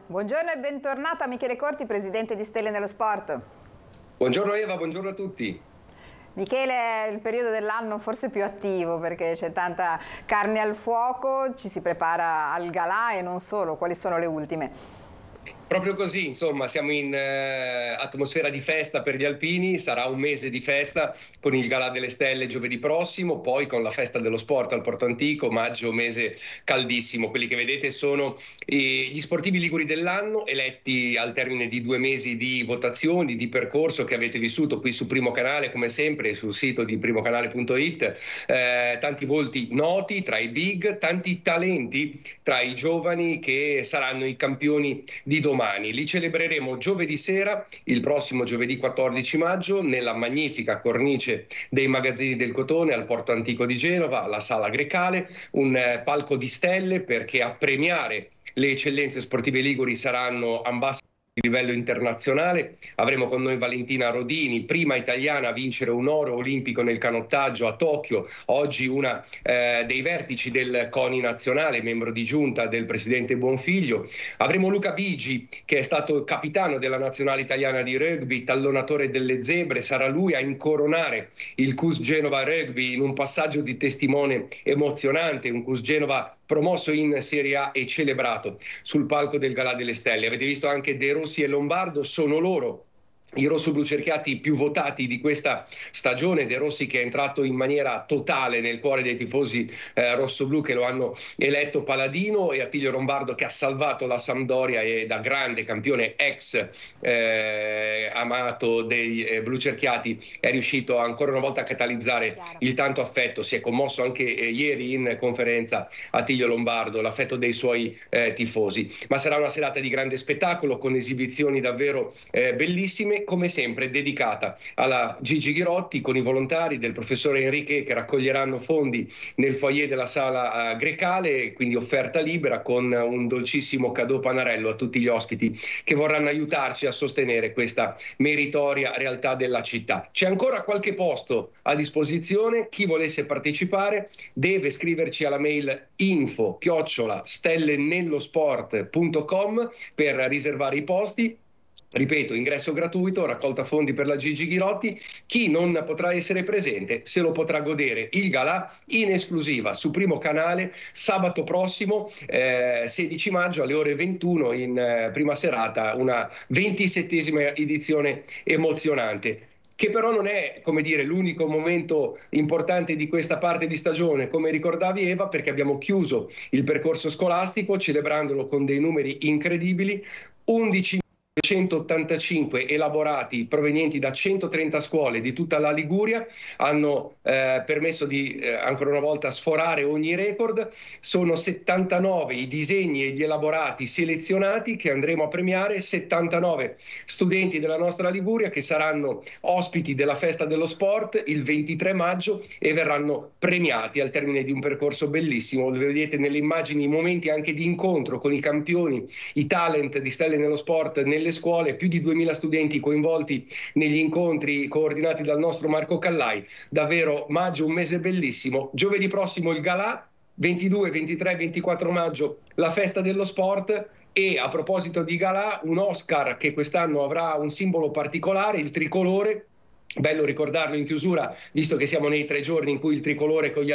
Buongiorno e bentornato a Michele Corti, presidente di Stelle nello Sport. Buongiorno Eva, buongiorno a tutti. Michele, è il periodo dell'anno forse più attivo perché c'è tanta carne al fuoco, ci si prepara al galà e non solo. Quali sono le ultime? Proprio così, insomma, siamo in atmosfera di festa per gli alpini, sarà un mese di festa con il Galà delle Stelle giovedì prossimo, poi con la festa dello sport al Porto Antico, maggio, mese caldissimo. Quelli che vedete sono gli sportivi liguri dell'anno, eletti al termine di 2 mesi di votazioni, di percorso che avete vissuto qui su Primo Canale, come sempre, sul sito di primocanale.it. Tanti volti noti tra i big, tanti talenti tra i giovani che saranno i campioni di domani. Li celebreremo giovedì sera, il prossimo giovedì 14 maggio, nella magnifica cornice dei Magazzini del Cotone al Porto Antico di Genova, la Sala Grecale, un palco di stelle perché a premiare le eccellenze sportive liguri saranno ambasciatori di livello internazionale. Avremo con noi Valentina Rodini, prima italiana a vincere un oro olimpico nel canottaggio a Tokyo, oggi una dei vertici del CONI nazionale, membro di giunta del presidente Bonfiglio. Avremo Luca Bigi, che è stato capitano della nazionale italiana di rugby, tallonatore delle zebre, sarà lui a incoronare il CUS Genova Rugby in un passaggio di testimone emozionante, un CUS Genova promosso in Serie A e celebrato sul palco del Galà delle Stelle. Avete visto anche De Rossi e Lombardo, sono loro i rossoblu cerchiati più votati di questa stagione. De Rossi che è entrato in maniera totale nel cuore dei tifosi rossoblu che lo hanno eletto paladino, e Attilio Lombardo che ha salvato la Sampdoria e da grande campione ex amato dei blu cerchiati è riuscito ancora una volta a catalizzare il tanto affetto. Si è commosso anche ieri in conferenza Attilio Lombardo, l'affetto dei suoi tifosi. Ma sarà una serata di grande spettacolo con esibizioni davvero bellissime, come sempre dedicata alla Gigi Ghirotti, con i volontari del professore Enrique che raccoglieranno fondi nel foyer della Sala Grecale, quindi offerta libera con un dolcissimo cadeau panarello a tutti gli ospiti che vorranno aiutarci a sostenere questa meritoria realtà della città. C'è ancora qualche posto a disposizione, chi volesse partecipare deve scriverci alla mail info@stellenellosport.com per riservare i posti. Ripeto, ingresso gratuito, raccolta fondi per la Gigi Ghirotti. Chi non potrà essere presente se lo potrà godere il galà in esclusiva su Primo Canale sabato prossimo 16 maggio alle ore 21 in prima serata, una 27esima edizione emozionante, che però non è, come dire, l'unico momento importante di questa parte di stagione, come ricordavi Eva, perché abbiamo chiuso il percorso scolastico celebrandolo con dei numeri incredibili: 185 elaborati provenienti da 130 scuole di tutta la Liguria hanno permesso di ancora una volta sforare ogni record. Sono 79 i disegni e gli elaborati selezionati che andremo a premiare, 79 studenti della nostra Liguria che saranno ospiti della festa dello sport il 23 maggio e verranno premiati al termine di un percorso bellissimo. Vedete nelle immagini i momenti anche di incontro con i campioni, i talent di Stelle nello Sport nelle scuole, più di 2000 studenti coinvolti negli incontri coordinati dal nostro Marco Callai. Davvero maggio, un mese bellissimo. Giovedì prossimo il galà, 22, 23, 24 maggio la festa dello sport. E a proposito di galà, un Oscar che quest'anno avrà un simbolo particolare, il tricolore. Bello ricordarlo in chiusura, visto che siamo nei 3 giorni in cui il tricolore con gli